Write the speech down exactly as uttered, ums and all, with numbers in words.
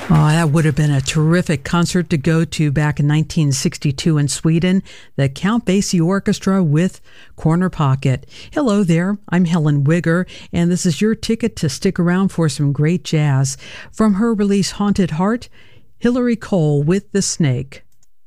Oh, that would have been a terrific concert to go to back in nineteen sixty-two in Sweden, the Count Basie Orchestra with Corner Pocket. Hello there, I'm Helen Wigger, and this is your ticket to stick around for some great jazz. From her release Haunted Heart, Hillary Cole with The Snake.